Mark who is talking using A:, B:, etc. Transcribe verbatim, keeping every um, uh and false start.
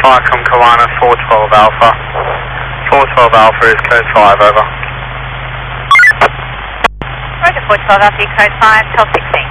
A: Viacom Kawana four twelve Alpha. four twelve Alpha is code five, over.
B: Roger, four twelve Alpha, code five, twelve sixteen.